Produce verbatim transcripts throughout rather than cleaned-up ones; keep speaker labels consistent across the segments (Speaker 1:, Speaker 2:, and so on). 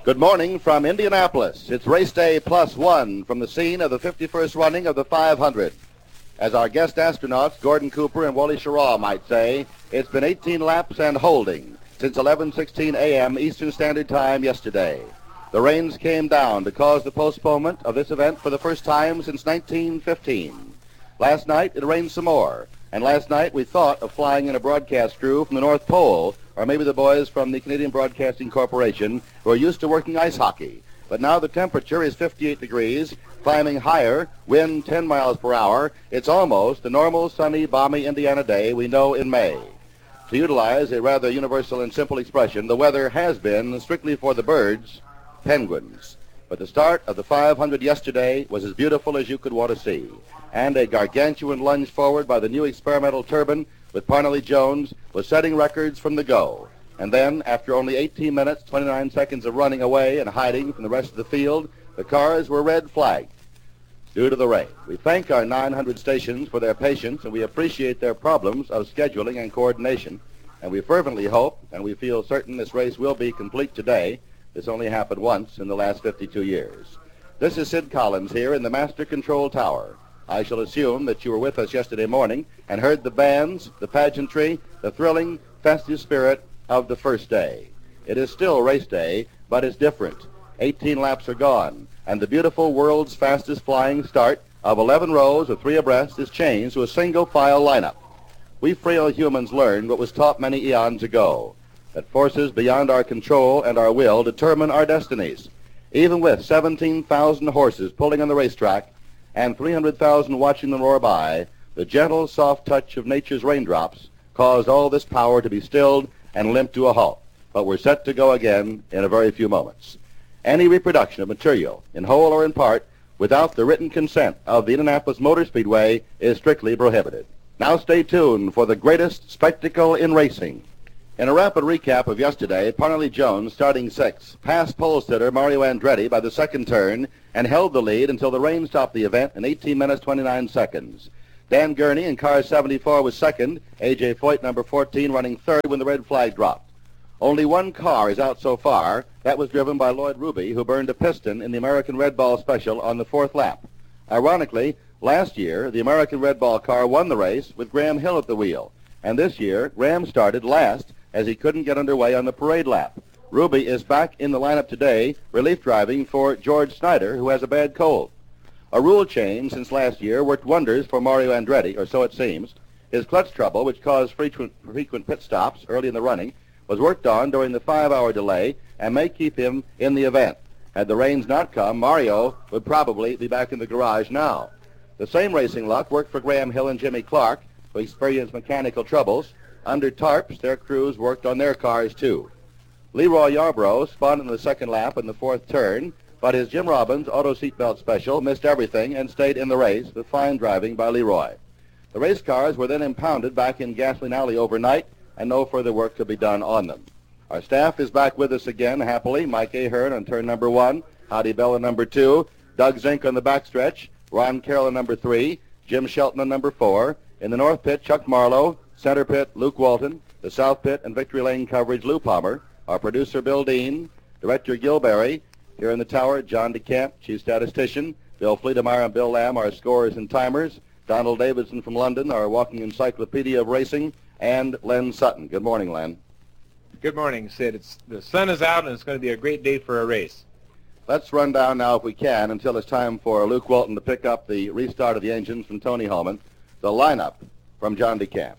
Speaker 1: Good morning from Indianapolis. It's race day plus one from the scene of the fifty-first running of the five hundred. As our guest astronauts, Gordon Cooper and Wally Schirra, might say, it's been eighteen laps and holding since eleven sixteen a.m. Eastern Standard Time yesterday. The rains came down to cause the postponement of this event for the first time since nineteen fifteen. Last night, it rained some more, and last night we thought of flying in a broadcast crew from the North Pole, or maybe the boys from the Canadian Broadcasting Corporation who are used to working ice hockey. But now the temperature is fifty-eight degrees, climbing higher, wind ten miles per hour. It's almost the normal, sunny, balmy Indiana day we know in May. To utilize a rather universal and simple expression, the weather has been, strictly for the birds, penguins. But the start of the five hundred yesterday was as beautiful as you could want to see. And a gargantuan lunge forward by the new experimental turbine with Parnelly Jones was setting records from the go. And then, after only eighteen minutes, twenty-nine seconds of running away and hiding from the rest of the field, the cars were red flagged due to the rain. We thank our nine hundred stations for their patience, and we appreciate their problems of scheduling and coordination. And we fervently hope, and we feel certain this race will be complete today. This only happened once in the last fifty-two years. This is Sid Collins here in the Master Control Tower. I shall assume that you were with us yesterday morning and heard the bands, the pageantry, the thrilling, festive spirit of the first day. It is still race day, but it's different. eighteen laps are gone, and the beautiful world's fastest flying start of eleven rows of three abreast is changed to a single file lineup. We frail humans learned what was taught many eons ago, that forces beyond our control and our will determine our destinies. Even with seventeen thousand horses pulling on the racetrack and three hundred thousand watching them roar by, the gentle, soft touch of nature's raindrops caused all this power to be stilled and limp to a halt. But we're set to go again in a very few moments. Any reproduction of material, in whole or in part, without the written consent of the Indianapolis Motor Speedway is strictly prohibited. Now stay tuned for the greatest spectacle in racing. In a rapid recap of yesterday, Parnelly Jones, starting sixth, passed pole sitter Mario Andretti by the second turn and held the lead until the rain stopped the event in eighteen minutes, twenty-nine seconds. Dan Gurney in car seventy-four was second, A J Foyt, number fourteen, running third when the red flag dropped. Only one car is out so far. That was driven by Lloyd Ruby, who burned a piston in the American Red Ball Special on the fourth lap. Ironically, last year, the American Red Ball car won the race with Graham Hill at the wheel. And this year, Graham started last as he couldn't get underway on the parade lap. Ruby is back in the lineup today, relief driving for George Snyder, who has a bad cold. A rule change since last year worked wonders for Mario Andretti, or so it seems. His clutch trouble, which caused frequent, frequent pit stops early in the running, was worked on during the five-hour delay and may keep him in the event. Had the rains not come, Mario would probably be back in the garage now. The same racing luck worked for Graham Hill and Jimmy Clark, who experienced mechanical troubles. Under tarps, their crews worked on their cars, too. Leroy Yarborough spun in the second lap in the fourth turn, but his Jim Robbins auto seatbelt special missed everything and stayed in the race with fine driving by Leroy. The race cars were then impounded back in Gasoline Alley overnight, and no further work could be done on them. Our staff is back with us again, happily. Mike Ahern on turn number one, Howdy Bell on number two, Doug Zink on the backstretch, Ron Carroll on number three, Jim Shelton on number four. In the north pit, Chuck Marlowe. Center pit, Luke Walton. The south pit and Victory Lane coverage, Lou Palmer. Our producer, Bill Dean. Director, Gil Berry. Here in the tower, John DeCamp, chief statistician. Bill Fleetemeyer and Bill Lamb, our scorers and timers. Donald Davidson from London, our walking encyclopedia of racing. And Len Sutton. Good morning, Len.
Speaker 2: Good morning, Sid. It's, the sun is out, and it's going to be a great day for a race.
Speaker 1: Let's run down now, if we can, until it's time for Luke Walton to pick up the restart of the engines from Tony Holman. The lineup from John DeCamp.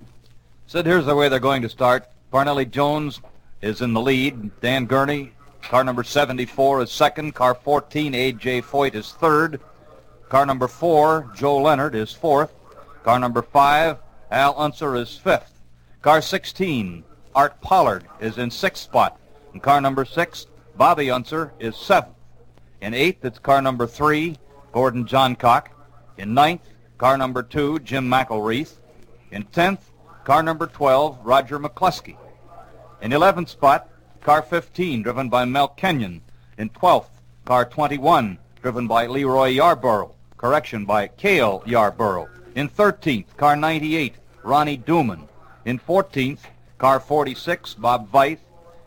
Speaker 3: Sid, here's the way they're going to start. Parnelly Jones is in the lead. Dan Gurney, car number seventy-four, is second. Car fourteen, A J Foyt, is third. Car number four, Joe Leonard, is fourth. Car number five, Al Unser, is fifth. Car sixteen, Art Pollard, is in sixth spot. And car number six, Bobby Unser, is seventh. In eighth, it's car number three, Gordon Johncock. In ninth, car number two, Jim McElreath. In tenth, car number twelve, Roger McCluskey. In eleventh spot, car fifteen, driven by Mel Kenyon. In twelfth, car twenty-one, driven by Leroy Yarborough. Correction, by Cale Yarborough. In thirteenth, car ninety-eight, Ronnie Dooman. In fourteenth, car forty-six, Bob Veith.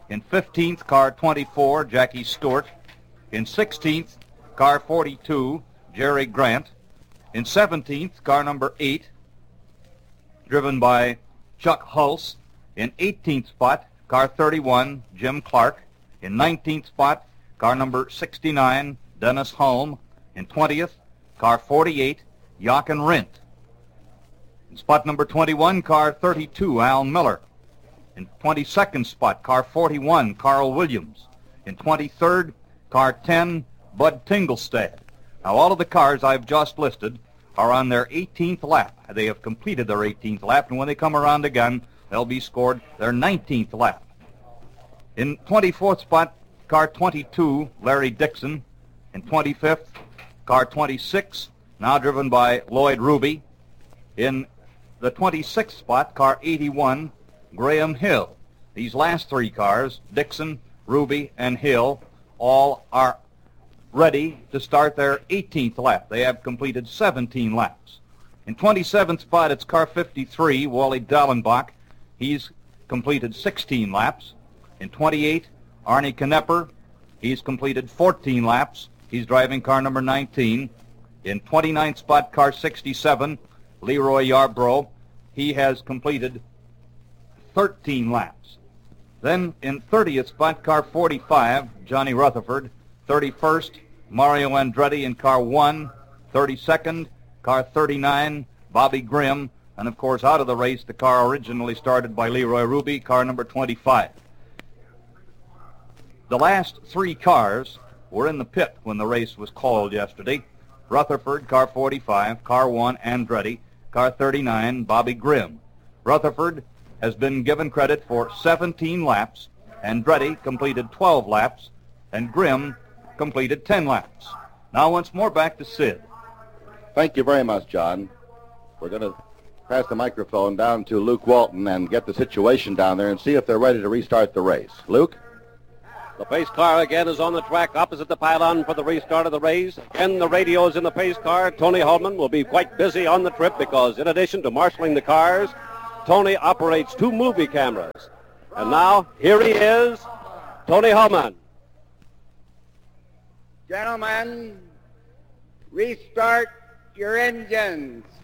Speaker 3: In fifteenth, car twenty-four, Jackie Stewart. In sixteenth, car forty-two, Jerry Grant. In seventeenth, car number eight, driven by Chuck Hulse. In eighteenth spot, car thirty-one, Jim Clark. In nineteenth spot, car number sixty-nine, Dennis Hulme. In twentieth, car forty-eight, Jochen Rindt. In spot number twenty-one, car thirty-two, Al Miller. In twenty-second spot, car forty-one, Carl Williams. In twenty-third, car ten, Bud Tingelstad. Now, all of the cars I've just listed are on their eighteenth lap. They have completed their eighteenth lap, and when they come around again, they'll be scored their nineteenth lap. In twenty-fourth spot, car twenty-two, Larry Dixon. In twenty-fifth, car twenty-six, now driven by Lloyd Ruby. In the twenty-sixth spot, car eighty-one, Graham Hill. These last three cars, Dixon, Ruby, and Hill, all are ready to start their eighteenth lap. They have completed seventeen laps. In twenty-seventh spot, it's car fifty-three, Wally Dallenbach. He's completed sixteen laps. In twenty-eight, Arnie Knepper. He's completed fourteen laps. He's driving car number nineteen. In twenty-ninth spot, car sixty-seven, Leroy Yarbrough. He has completed thirteen laps. Then in thirtieth spot, car forty-five, Johnny Rutherford. thirty-first, Mario Andretti in car one. thirty-second, car thirty-nine, Bobby Grimm. And, of course, out of the race, the car originally started by Leroy Ruby, car number twenty-five. The last three cars were in the pit when the race was called yesterday. Rutherford, car forty-five, car one, Andretti, car thirty-nine, Bobby Grimm. Rutherford has been given credit for seventeen laps. Andretti completed twelve laps, and Grimm completed ten laps. Now once more back to Sid.
Speaker 1: Thank you very much, John. We're going to pass the microphone down to Luke Walton and get the situation down there and see if they're ready to restart the race. Luke?
Speaker 4: The pace car again is on the track opposite the pylon for the restart of the race. Again, the radios in the pace car. Tony Hulman will be quite busy on the trip because in addition to marshaling the cars, Tony operates two movie cameras. And now, here he is, Tony Hulman.
Speaker 5: Gentlemen, restart your engines.